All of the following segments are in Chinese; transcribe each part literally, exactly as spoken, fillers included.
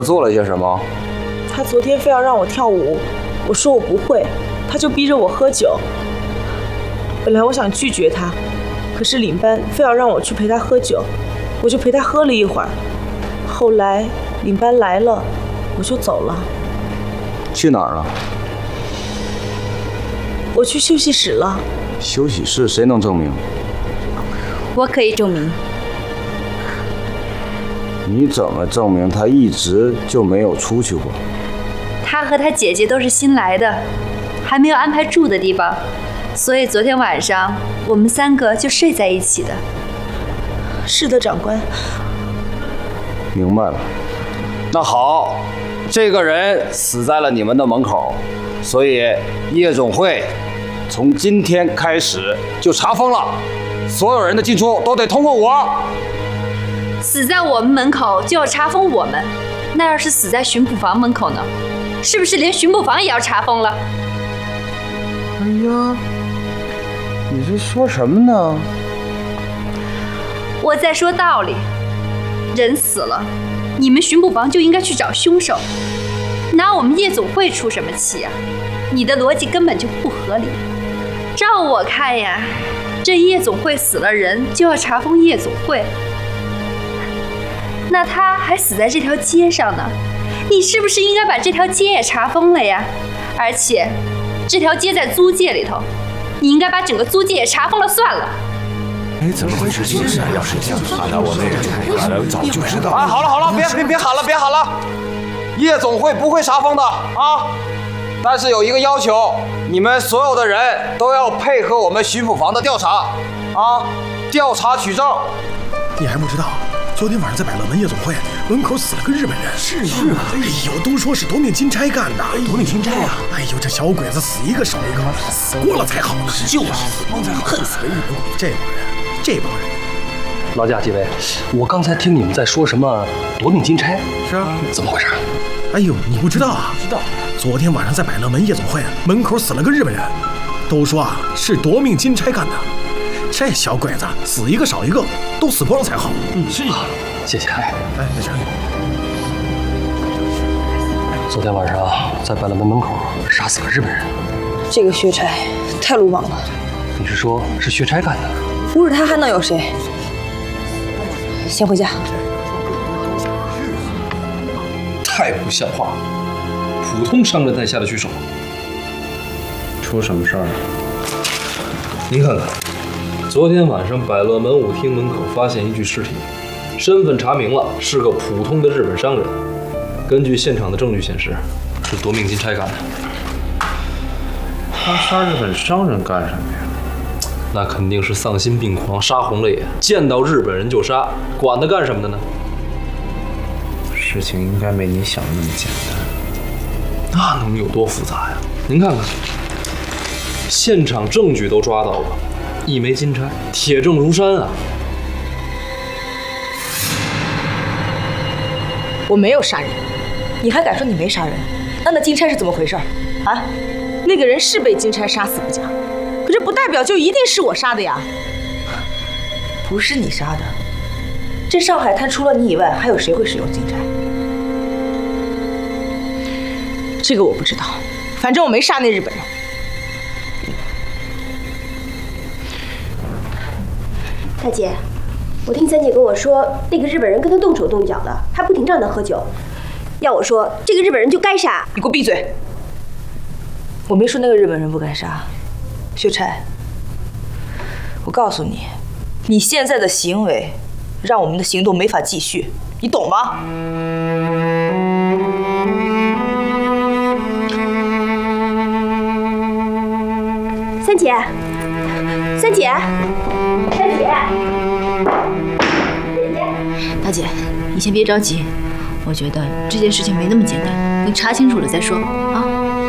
做了些什么？ 他昨天非要让我跳舞，我说我不会，他就逼着我喝酒。本来我想拒绝他，可是领班非要让我去陪他喝酒，我就陪他喝了一会儿。后来领班来了，我就走了。 去哪儿了？ 我去休息室了。 休息室谁能证明？ 我可以证明。 你怎么证明他一直就没有出去过？ 他和他姐姐都是新来的，还没有安排住的地方，所以昨天晚上我们三个就睡在一起的。 是的，长官。 明白了。那好，这个人死在了你们的门口，所以夜总会从今天开始就查封了，所有人的进出都得通过我。 死在我们门口就要查封我们，那要是死在巡捕房门口呢？是不是连巡捕房也要查封了？ 哎呀，你这说什么呢？ 我在说道理。人死了，你们巡捕房就应该去找凶手，拿我们夜总会出什么气啊？你的逻辑根本就不合理。照我看呀，这夜总会死了人就要查封夜总会，那他还死在这条街上呢，你是不是应该把这条街也查封了呀？而且这条街在租界里头，你应该把整个租界也查封了算了。 哎，怎么回事？就是要是这样，看来我们也早就知道。 啊，好了好了，别别别喊了，别喊了！夜总会不会查封的啊！但是有一个要求，你们所有的人都要配合我们巡捕房的调查啊，调查取证。 你还不知道，昨天晚上在百乐门夜总会门口死了个日本人。是是啊，哎呦，都说是夺命金钗干的。 夺命金钗啊！ 哎呦，这小鬼子死一个少一个，死过了才好呢。 就是死光才好， 恨死了日本鬼！这帮人，这帮人。 劳驾几位，我刚才听你们在说什么夺命金钗？ 是啊， 怎么回事？ 哎呦，你不知道啊？ 知道。 昨天晚上在百乐门夜总会门口死了个日本人，都说啊是夺命金钗干的。这小鬼子死一个少一个，都死光了才好。 嗯，是啊，谢谢。哎， 哎，没事。 昨天晚上在百乐门门口杀死个日本人， 这个薛差太鲁莽了。 你是说是薛差干的？ 不是他还能有谁？先回家。 太不像话了！普通商人在下的举手。 出什么事儿了？ 您看看，昨天晚上百乐门舞厅门口发现一具尸体，身份查明了，是个普通的日本商人。根据现场的证据显示，是夺命金钗干的。 他杀日本商人干什么呀？ 那肯定是丧心病狂、杀红了眼，见到日本人就杀，管他干什么的呢？ 事情应该没你想的那么简单。 那能有多复杂呀？您看看，现场证据都抓到了，一枚金钗，铁证如山啊！ 我没有杀人，你还敢说你没杀人？那那金钗是怎么回事啊？那个人是被金钗杀死不假，可这不代表就一定是我杀的呀。不是你杀的，这上海滩除了你以外，还有谁会使用金钗？这个我不知道，反正我没杀那日本人。 大姐，我听三姐跟我说，那个日本人跟他动手动脚的，还不停让他喝酒。要我说，这个日本人就该杀。 你给我闭嘴！我没说那个日本人不该杀。薛差，我告诉你，你现在的行为让我们的行动没法继续，你懂吗？ 三姐，三姐，三姐， 大姐，你先别着急，我觉得这件事情没那么简单，你查清楚了再说啊。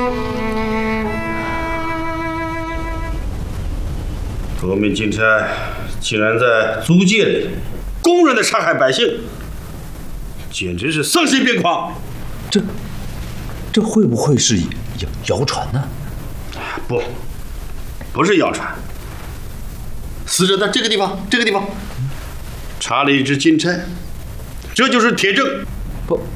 夺命金钗竟然在租界里公然的杀害百姓，简直是丧心病狂！ 这，这会不会是谣谣传呢？ 不，不是谣传。死者在这个地方，这个地方查了一只金钗，这就是铁证。 不。